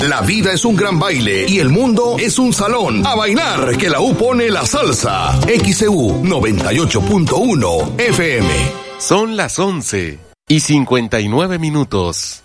La vida es un gran baile y el mundo es un salón. A bailar, que la U pone la salsa. XEU 98.1 FM. Son las 11:59.